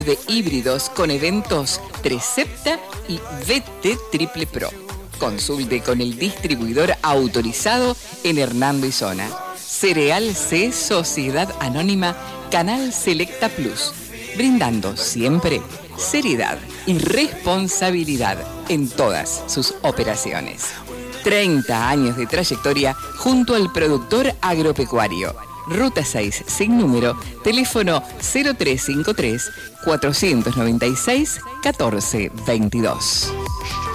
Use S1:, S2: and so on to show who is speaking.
S1: de híbridos con eventos Trecepta y VT Triple Pro. Consulte con el distribuidor autorizado en Hernando y Zona. Cereal C Sociedad Anónima Canal Selecta Plus. Brindando siempre seriedad y responsabilidad en todas sus operaciones. 30 años de trayectoria junto al productor agropecuario. Ruta 6, sin número, teléfono 0353 496 1422.